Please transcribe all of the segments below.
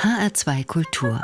HR2 Kultur.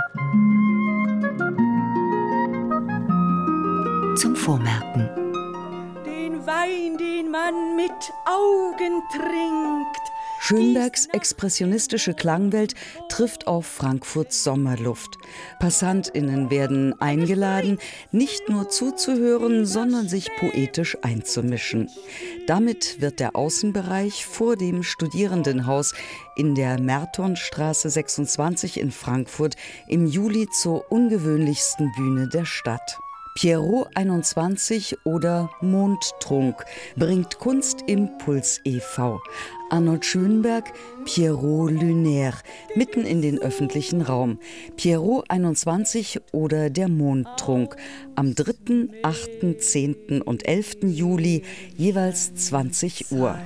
Zum Vormerken. Den Wein, den man mit Augen trinkt. Schönbergs expressionistische Klangwelt trifft auf Frankfurts Sommerluft. PassantInnen werden eingeladen, nicht nur zuzuhören, sondern sich poetisch einzumischen. Damit wird der Außenbereich vor dem Studierendenhaus in der Mertonstraße 26 in Frankfurt im Juli zur ungewöhnlichsten Bühne der Stadt. Pierrot 21 oder Mondtrunk bringt Kunstimpuls e.V. Arnold Schönberg, Pierrot Lunaire, mitten in den öffentlichen Raum. Pierrot 21 oder der Mondtrunk. Am 3., 8., 10. und 11. Juli jeweils 20 Uhr.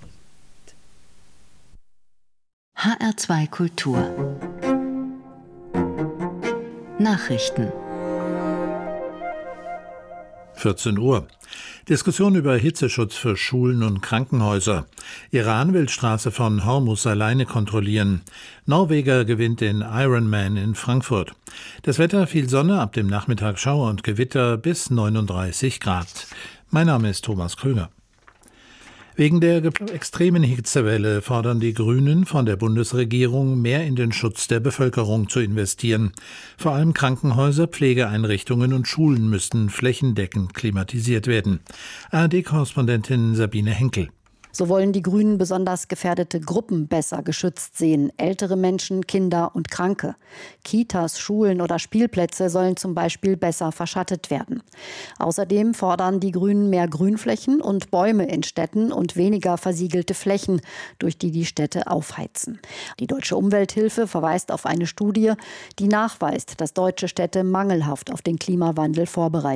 HR2 Kultur. Nachrichten. 14 Uhr. Diskussion über Hitzeschutz für Schulen und Krankenhäuser. Iran will Straße von Hormuz alleine kontrollieren. Norweger gewinnt den Ironman in Frankfurt. Das Wetter: viel Sonne, ab dem Nachmittag Schauer und Gewitter bis 39 Grad. Mein Name ist Thomas Krüger. Wegen der extremen Hitzewelle fordern die Grünen von der Bundesregierung, mehr in den Schutz der Bevölkerung zu investieren. Vor allem Krankenhäuser, Pflegeeinrichtungen und Schulen müssten flächendeckend klimatisiert werden. ARD-Korrespondentin Sabine Henkel. So wollen die Grünen besonders gefährdete Gruppen besser geschützt sehen. Ältere Menschen, Kinder und Kranke. Kitas, Schulen oder Spielplätze sollen zum Beispiel besser verschattet werden. Außerdem fordern die Grünen mehr Grünflächen und Bäume in Städten und weniger versiegelte Flächen, durch die die Städte aufheizen. Die Deutsche Umwelthilfe verweist auf eine Studie, die nachweist, dass deutsche Städte mangelhaft auf den Klimawandel vorbereitet